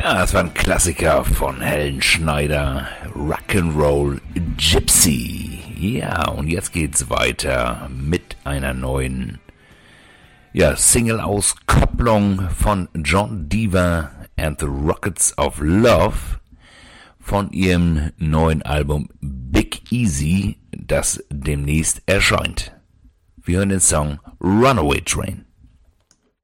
Ja, das war ein Klassiker von Helen Schneider, Rock'n'Roll Gypsy. Ja, und jetzt geht's weiter mit einer neuen Single-Auskopplung von John Deaver and the Rockets of Love von ihrem neuen Album Big Easy, das demnächst erscheint. Wir hören den Song Runaway Train.